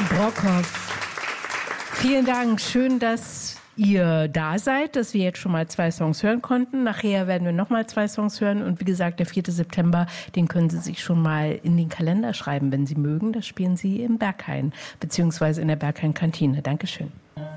Brockhoff. Vielen Dank. Schön, dass ihr da seid, dass wir jetzt schon mal 2 Songs hören konnten. Nachher werden wir nochmal 2 Songs hören. Und wie gesagt, der 4. September, den können Sie sich schon mal in den Kalender schreiben, wenn Sie mögen. Das spielen Sie im Berghain, beziehungsweise in der Berghain-Kantine. Dankeschön.